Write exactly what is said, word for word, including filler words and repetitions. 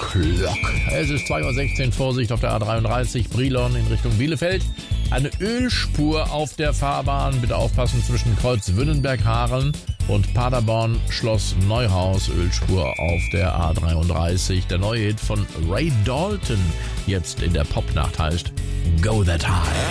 O'Clock. Es ist zwei Uhr sechzehn, Vorsicht auf der A dreiunddreißig, Brilon in Richtung Bielefeld. Eine Ölspur auf der Fahrbahn. Bitte aufpassen zwischen Kreuz Wünnenberg-Hameln und Paderborn Schloss Neuhaus. Ölspur auf der A dreiunddreißig. Der neue Hit von Ray Dalton jetzt in der Popnacht heißt Go That High.